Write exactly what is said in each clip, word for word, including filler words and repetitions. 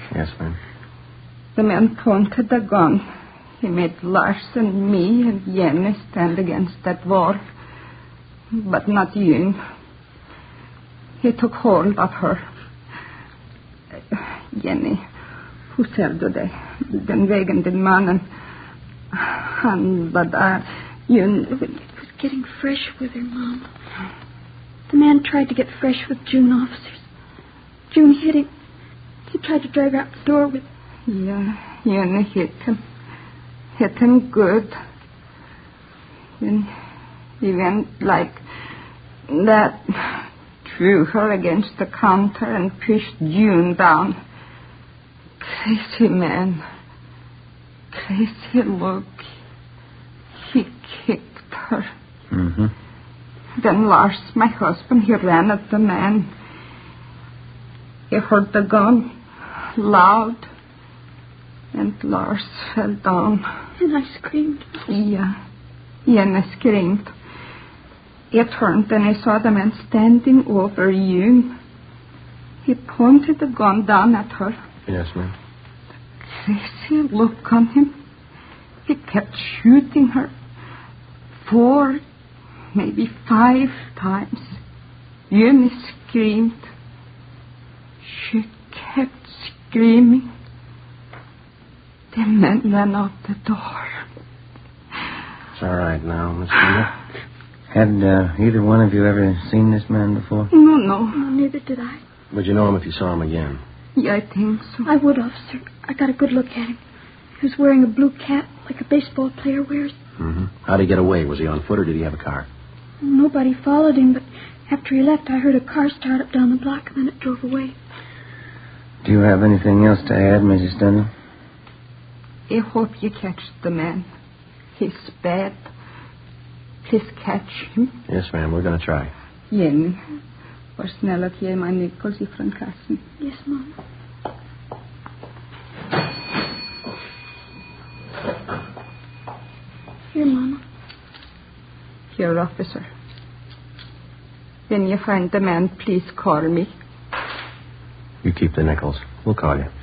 Yes, ma'am. The man pointed the gun. He made Lars and me and Jenny stand against that wall. But not June. He took hold of her. Jenny, hur ser du det? Den vägen din mannen. Han var där. June... He was getting fresh with her, Mom. The man tried to get fresh with June officers. June hit him. He tried to drag her out the door with... Yeah, Jenny hit him. Hit him good. Then he went like that, threw her against the counter and pushed June down. Crazy man. Crazy look. He kicked her. Mm-hmm. Then Lars, my husband, he ran at the man. He heard the gun loud, and Lars fell down. And I screamed. Yeah, Jenny screamed. I turned and I saw the man standing over June. He pointed the gun down at her. Yes, ma'am. Crazy look on him. He kept shooting her. Four, maybe five times. June screamed. She kept screaming. The man ran out the door. It's all right now, Miss Linda. Had uh, either one of you ever seen this man before? No, no. No, neither did I. Would you know him if you saw him again? Yeah, I think so. I would, officer. I got a good look at him. He was wearing a blue cap like a baseball player wears. Mm-hmm. How'd he get away? Was he on foot or did he have a car? Nobody followed him, but after he left, I heard a car start up down the block, and then it drove away. Do you have anything else to add, Missus Stendhal? I hope you catch the man. He's bad. Please catch him. Yes, ma'am. We're going to try. Jenny, var snäll att ge mig Nichols ifrån kassan. Yes, Mom. Here, Mama. Here, officer. When you find the man, please call me. You keep the nickels. We'll call you.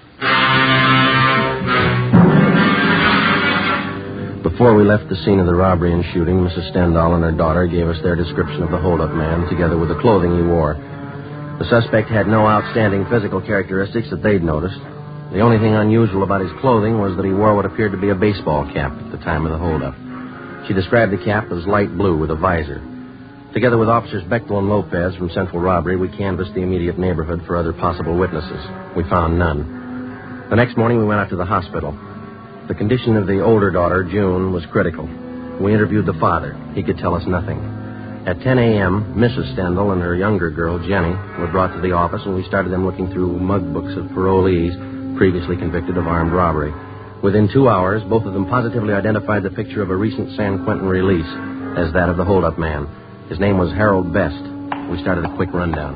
Before we left the scene of the robbery and shooting, Missus Stendhal and her daughter gave us their description of the hold-up man, together with the clothing he wore. The suspect had no outstanding physical characteristics that they'd noticed. The only thing unusual about his clothing was that he wore what appeared to be a baseball cap at the time of the hold-up. She described the cap as light blue with a visor. Together with Officers Bechtel and Lopez from Central Robbery, we canvassed the immediate neighborhood for other possible witnesses. We found none. The next morning, we went out to the hospital. The condition of the older daughter, June, was critical. We interviewed the father. He could tell us nothing. At ten a.m., Missus Stendhal and her younger girl, Jenny, were brought to the office, and we started them looking through mug books of parolees previously convicted of armed robbery. Within two hours, both of them positively identified the picture of a recent San Quentin release as that of the hold-up man. His name was Harold Best. We started a quick rundown.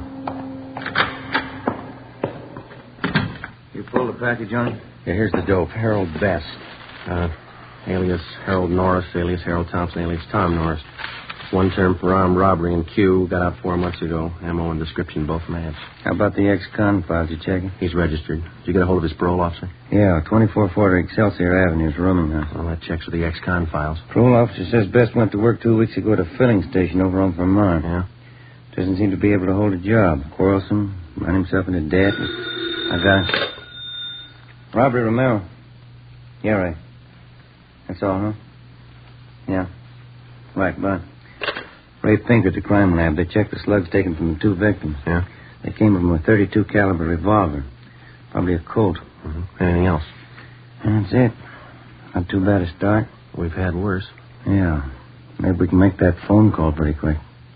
You pulled the package, Johnny? Yeah, here's the dope. Harold Best. Uh, alias Harold Norris, alias Harold Thompson, alias Tom Norris. One term for armed robbery in Q. Got out four months ago. Ammo and description both matched. How about the ex-con files? You checking? He's registered. Did you get a hold of his parole officer? Yeah, twenty-four forty Excelsior Avenue's rooming house. Well, that checks with the ex-con files. Parole officer says Best went to work two weeks ago at a filling station over on Vermont. Yeah? Doesn't seem to be able to hold a job. Quarrelsome, ran himself into debt. I got it. Robbery Romero. Yeah, right. That's all, huh? Yeah. Right, bye. Ray Pink at the crime lab. They checked the slugs taken from the two victims. Yeah? They came from a thirty-two caliber revolver. Probably a Colt. Mm-hmm. Anything else? That's it. Not too bad a start. We've had worse. Yeah. Maybe we can make that phone call pretty quick.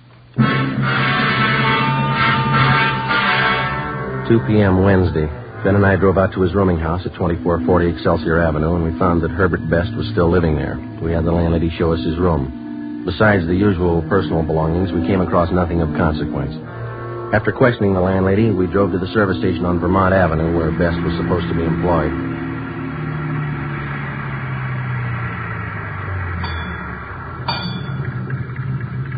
two p.m. Wednesday. Ben and I drove out to his rooming house at twenty-four forty Excelsior Avenue, and we found that Herbert Best was still living there. We had the landlady show us his room. Besides the usual personal belongings, we came across nothing of consequence. After questioning the landlady, we drove to the service station on Vermont Avenue, where Best was supposed to be employed.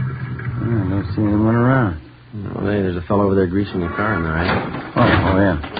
I don't see anyone around. Well, hey, there's a fellow over there greasing your car in there, right? Oh, oh, yeah.